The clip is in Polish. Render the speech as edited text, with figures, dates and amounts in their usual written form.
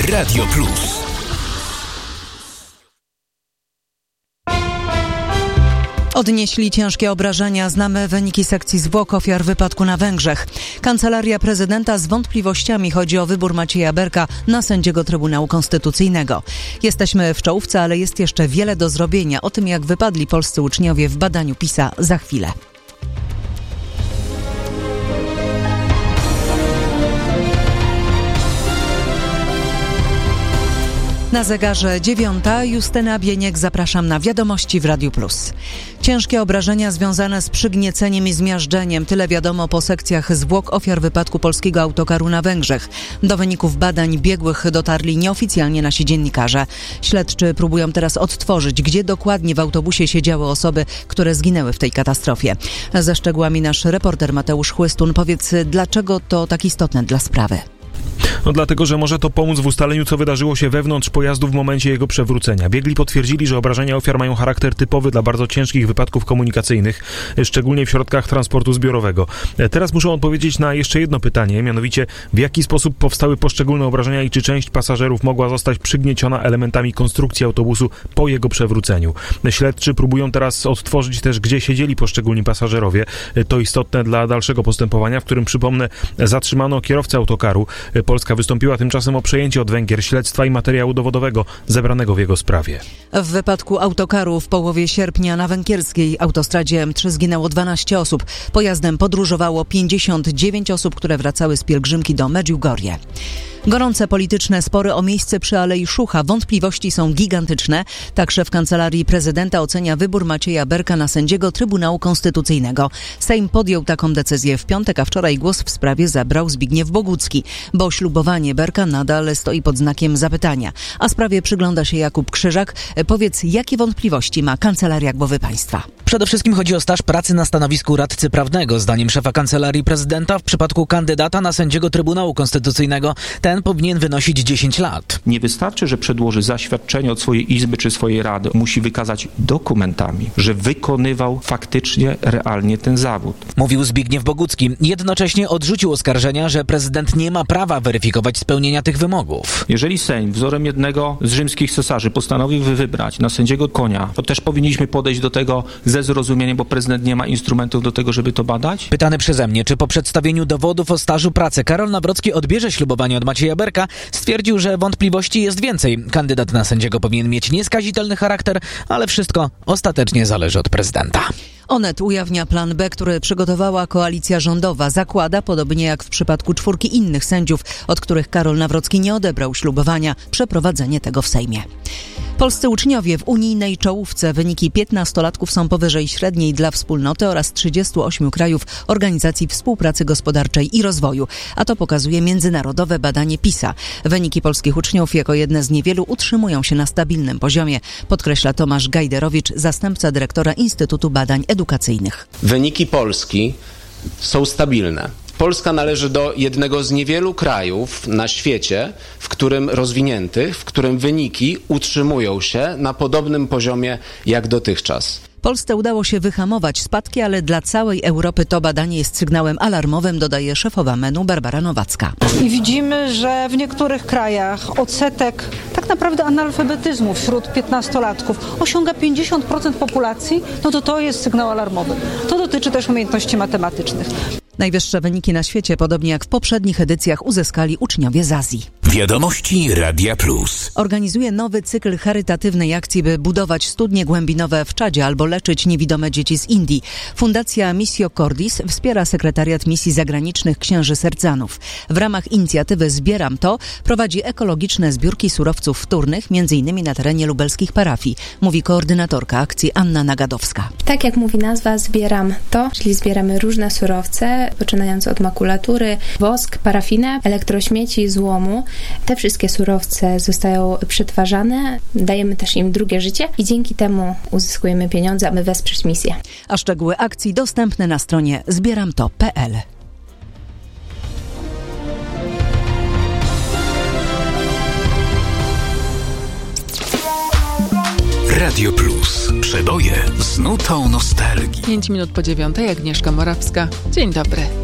Radio Plus. Odnieśli ciężkie obrażenia. Znamy wyniki sekcji zwłok ofiar wypadku na Węgrzech. Kancelaria prezydenta z wątpliwościami. Chodzi o wybór Macieja Berka na sędziego Trybunału Konstytucyjnego. Jesteśmy w czołówce, ale jest jeszcze wiele do zrobienia. O tym, jak wypadli polscy uczniowie w badaniu PISA, za chwilę. Na zegarze 9:00. Justyna Bieniek, zapraszam na wiadomości w Radiu Plus. Ciężkie obrażenia związane z przygnieceniem i zmiażdżeniem. Tyle wiadomo po sekcjach zwłok ofiar wypadku polskiego autokaru na Węgrzech. Do wyników badań biegłych dotarli nieoficjalnie nasi dziennikarze. Śledczy próbują teraz odtworzyć, gdzie dokładnie w autobusie siedziały osoby, które zginęły w tej katastrofie. Ze szczegółami nasz reporter Mateusz Chłystun. Powiedz, dlaczego to tak istotne dla sprawy? Dlatego, że może to pomóc w ustaleniu, co wydarzyło się wewnątrz pojazdu w momencie jego przewrócenia. Biegli potwierdzili, że obrażenia ofiar mają charakter typowy dla bardzo ciężkich wypadków komunikacyjnych, szczególnie w środkach transportu zbiorowego. Teraz muszą odpowiedzieć na jeszcze jedno pytanie, mianowicie w jaki sposób powstały poszczególne obrażenia i czy część pasażerów mogła zostać przygnieciona elementami konstrukcji autobusu po jego przewróceniu. Śledczy próbują teraz odtworzyć też, gdzie siedzieli poszczególni pasażerowie. To istotne dla dalszego postępowania, w którym, przypomnę, zatrzymano kierowcę autokaru. Polska wystąpiła tymczasem o przejęcie od Węgier śledztwa i materiału dowodowego zebranego w jego sprawie. W wypadku autokaru w połowie sierpnia na węgierskiej autostradzie M3 zginęło 12 osób. Pojazdem podróżowało 59 osób, które wracały z pielgrzymki do Medjugorje. Gorące polityczne spory o miejsce przy Alei Szucha. Wątpliwości są gigantyczne. Tak szef Kancelarii Prezydenta ocenia wybór Macieja Berka na sędziego Trybunału Konstytucyjnego. Sejm podjął taką decyzję w piątek, a wczoraj głos w sprawie zabrał Zbigniew Bogucki, bo ślubowanie Berka nadal stoi pod znakiem zapytania. A sprawie przygląda się Jakub Krzyżak. Powiedz, jakie wątpliwości ma Kancelaria Głowy Państwa? Przede wszystkim chodzi o staż pracy na stanowisku radcy prawnego. Zdaniem szefa Kancelarii Prezydenta w przypadku kandydata na sędziego Trybunału Konstytucyjnego ten powinien wynosić 10 lat. Nie wystarczy, że przedłoży zaświadczenie od swojej izby czy swojej rady. Musi wykazać dokumentami, że wykonywał faktycznie, realnie ten zawód. Mówił Zbigniew Bogucki. Jednocześnie odrzucił oskarżenia, że prezydent nie ma prawa weryfikować spełnienia tych wymogów. Jeżeli Sejm wzorem jednego z rzymskich cesarzy postanowił wybrać na sędziego Konia, to też powinniśmy podejść do tego ze zrozumieniem, bo prezydent nie ma instrumentów do tego, żeby to badać? Pytany przeze mnie, czy po przedstawieniu dowodów o stażu pracy Karol Nawrocki odbierze ślubowanie od Macieja Berka, stwierdził, że wątpliwości jest więcej. Kandydat na sędziego powinien mieć nieskazitelny charakter, ale wszystko ostatecznie zależy od prezydenta. Onet ujawnia plan B, który przygotowała koalicja rządowa. Zakłada, podobnie jak w przypadku 4 innych sędziów, od których Karol Nawrocki nie odebrał ślubowania, przeprowadzenie tego w Sejmie. Polscy uczniowie w unijnej czołówce. Wyniki 15-latków są powyżej średniej dla wspólnoty oraz 38 krajów Organizacji Współpracy Gospodarczej i Rozwoju. A to pokazuje międzynarodowe badanie PISA. Wyniki polskich uczniów jako jedne z niewielu utrzymują się na stabilnym poziomie, podkreśla Tomasz Gajderowicz, zastępca dyrektora Instytutu Badań Edukacyjnych. Wyniki Polski są stabilne. Polska należy do jednego z niewielu krajów na świecie, w którym wyniki utrzymują się na podobnym poziomie jak dotychczas. Polsce udało się wyhamować spadki, ale dla całej Europy to badanie jest sygnałem alarmowym, dodaje szefowa MEN-u Barbara Nowacka. I widzimy, że w niektórych krajach odsetek tak naprawdę analfabetyzmu wśród 15-latków osiąga 50% populacji, to jest sygnał alarmowy. To dotyczy też umiejętności matematycznych. Najwyższe wyniki na świecie, podobnie jak w poprzednich edycjach, uzyskali uczniowie z Azji. Wiadomości Radia Plus. Organizuje nowy cykl charytatywnej akcji, by budować studnie głębinowe w Czadzie albo leczyć niewidome dzieci z Indii. Fundacja Missio Cordis wspiera sekretariat misji zagranicznych księży Sercanów. W ramach inicjatywy Zbieram to prowadzi ekologiczne zbiórki surowców wtórnych, m.in. na terenie lubelskich parafii, mówi koordynatorka akcji Anna Nagadowska. Tak jak mówi nazwa, zbieram to, czyli zbieramy różne surowce, poczynając od makulatury, wosk, parafinę, elektrośmieci, złomu. Te wszystkie surowce zostają przetwarzane, dajemy też im drugie życie i dzięki temu uzyskujemy pieniądze, aby wesprzeć misję. A szczegóły akcji dostępne na stronie zbieramto.pl. Radio Plus. Przeboje z nutą nostalgii. 5 minut po 9:00, Agnieszka Morawska. Dzień dobry.